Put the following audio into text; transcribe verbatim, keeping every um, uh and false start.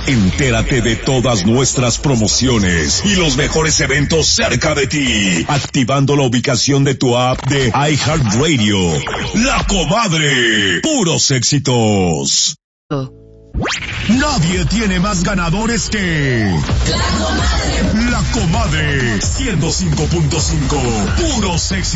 Entérate de todas nuestras promociones y los mejores eventos cerca de ti, activando la ubicación de tu app de iHeartRadio. La Comadre, puros éxitos. Oh. Nadie tiene más ganadores que La Comadre. La Comadre, ciento cinco punto cinco, puros éxitos.